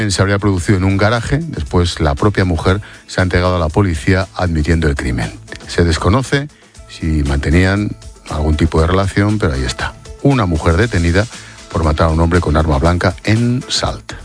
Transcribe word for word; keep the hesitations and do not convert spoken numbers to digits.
Se habría producido en un garaje. Después la propia mujer se ha entregado a la policía admitiendo el crimen. Se desconoce si mantenían algún tipo de relación, pero ahí está. Una mujer detenida por matar a un hombre con arma blanca en Salt.